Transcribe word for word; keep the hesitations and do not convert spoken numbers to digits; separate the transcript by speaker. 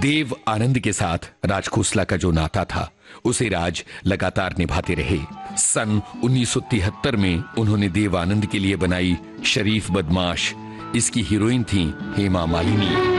Speaker 1: देव आनंद के साथ राज खोसला का जो नाता था उसे राज लगातार निभाते रहे। सन उन्नीस सौ तिहत्तर में उन्होंने देव आनंद के लिए बनाई शरीफ बदमाश। इसकी हीरोइन थी हेमा मालिनी।